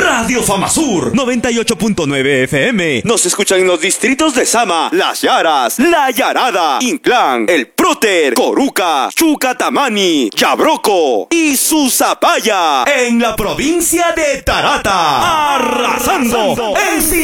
Radio Famasur 98.9 FM. Nos escuchan en los distritos de Sama, Las Yaras, La Yarada, Inclán, El Próter, Coruca, Chucatamani, Yabroco y Susapaya, en la provincia de Tarata, arrasando en